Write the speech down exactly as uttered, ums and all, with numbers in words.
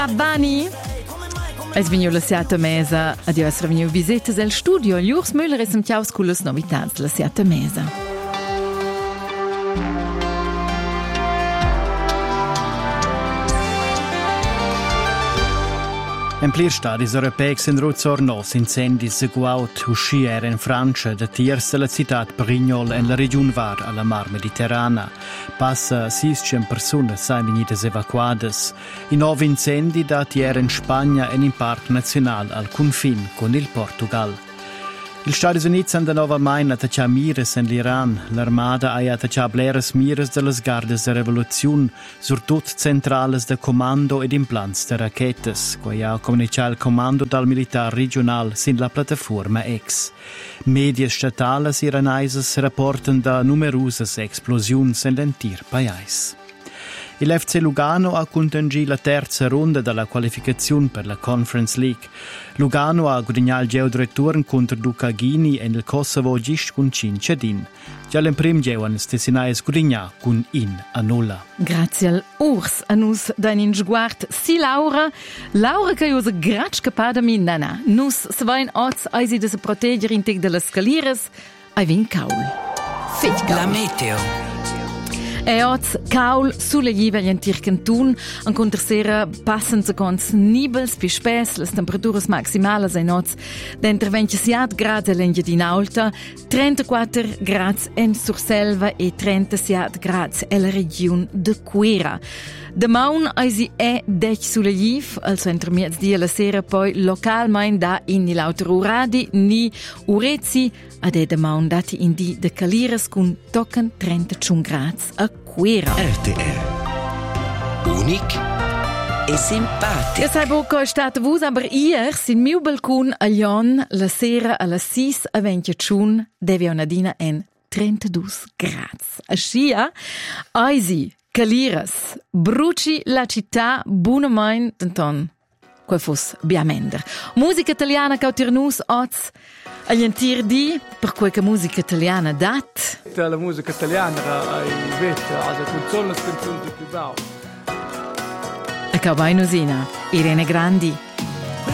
Bani. Es vegniu la siata mesa, adio es vegniu visitas el studio. Jurs Müller es un ciaus con las novitats la siata mesa. En plir stadis europeics in Ruzor nos incendis seguaut uscier in Francia da tiers la citat Brignol en la region Var alla Mar Mediterrana. Passa siscien personas sai venidas evacuadas. I nove incendi dati er in Spagna en in Parc Nacional al confin con il Portugal. Il Stati Uniti han da nova main attaccià mires en l'Iran. L'armada ha attaccià bleras mires de las gardes de revoluziun, surtut centrales de comando ed implants de rachetes, quai ha comunicat il comando dal militar regional sin la plataforma X. Medias statales iranaises rapportan da numerosas explosions en l'entir paiais. Il F C Lugano ha contangì la terza ronda della qualificazione per la Conference League. Lugano ha guadagnato il geodreturn contro Ducaghini e nel Kosovo gist con cinque din. Già l'emprim gewan stesinai sguadagna con in a nulla. Grazie al Urs a nus dein sguard si Laura. Laura che usa gratsch capada mi nana. Nus svein oz eisi de se proteger in teg de las scalieres ai vin caul. Fetch La meteo. E oz caul sulle giva gli antircantun, an contersera passen seconds nibels pi spes, las temperaturas maximales en oz d'entre ventisette gradi all'Engiadina Alta, trentaquattro gradi en Surselva e trentasette gradi alla regione de Quera. Demaun eisi è dec sulle giv, al centro mezdia la sera poi localmein da in ni lauter uradi ni urezi, ad e demaun dati in di de Caliras cun tocan trentacinque gradi a Quera. R T R. Unic e simpatico. Ja sai poco è stato vus, aber ier sin miu balcon a Lyon la sera alla sis a ventiatschun deve una dina en trentadue gradi. A scia, eisi Caliras, bruci la città, buonamain, denton, quel fos biamender. Musica italiana cauternus, oz, agli antir di, per quel che musica italiana dat. La musica italiana è vetta, ha canzoni, le canzoni più brave. A Caubainusina, Irene Grandi.